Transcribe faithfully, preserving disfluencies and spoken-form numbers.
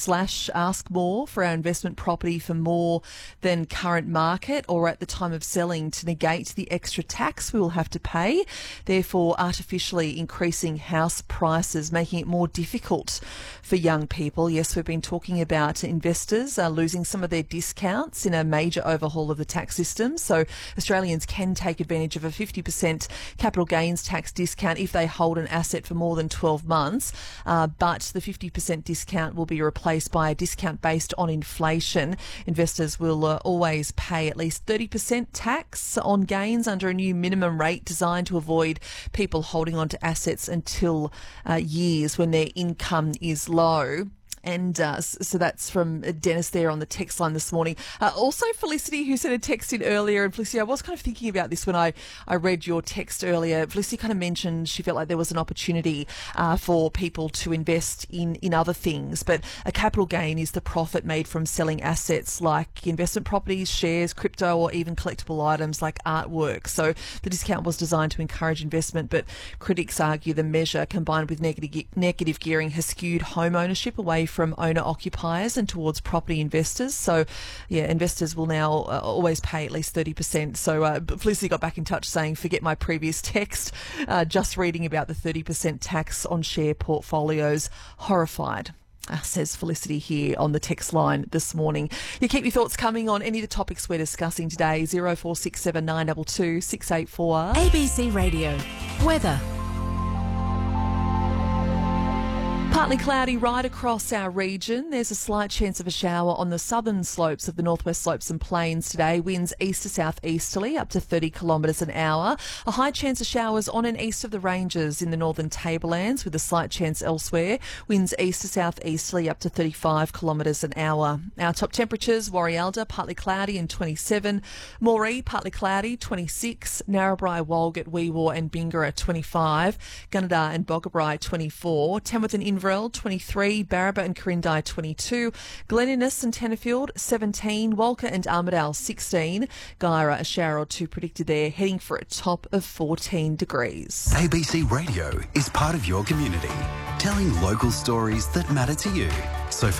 slash ask more for our investment property for more than current market, or at the time of selling to negate the extra tax we will have to pay, therefore artificially increasing house prices, making it more difficult for young people. Yes, we've been talking about investors uh, losing some of their discounts in a major overhaul of the tax system. So Australians can take advantage of a fifty percent capital gains tax discount if they hold an asset for more than twelve months, uh, but the fifty percent discount will be replaced by a discount based on inflation. Investors will uh, always pay at least thirty percent tax on gains under a new minimum rate designed to avoid people holding on to assets until uh, years when their income is low. And uh, so that's from Dennis there on the text line this morning. Uh, also, Felicity, who sent a text in earlier. And Felicity, I was kind of thinking about this when I, I read your text earlier. Felicity kind of mentioned she felt like there was an opportunity uh, for people to invest in, in other things. But a capital gain is the profit made from selling assets like investment properties, shares, crypto, or even collectible items like artwork. So the discount was designed to encourage investment, but critics argue the measure, combined with negative, negative gearing, has skewed home ownership away from from owner-occupiers and towards property investors. So, yeah, investors will now uh, always pay at least thirty percent. So, uh, Felicity got back in touch saying, forget my previous text, uh, just reading about the thirty percent tax on share portfolios. Horrified. Uh, says Felicity here on the text line this morning. You keep your thoughts coming on any of the topics we're discussing today. zero four six seven nine two two six eight four. A B C Radio. Weather. Partly cloudy right across our region. There's a slight chance of a shower on the southern slopes of the northwest slopes and plains today. Winds east to southeasterly up to thirty kilometres an hour. A high chance of showers on and east of the ranges in the northern tablelands with a slight chance elsewhere. Winds east to southeasterly up to thirty-five kilometres an hour. Our top temperatures: Warialda partly cloudy and twenty-seven. Moree partly cloudy twenty-six. Narrabri, Walgett, Weewar and Bingara twenty-five. Gunnedah and Boggabri twenty-four. Tamworth and Inverell twenty-three, Barraba and Corindai twenty-two, Glen Innes and Tenterfield seventeen, Walker and Armidale sixteen, Guyra a shower or two predicted there, heading for a top of fourteen degrees. A B C Radio is part of your community, telling local stories that matter to you. So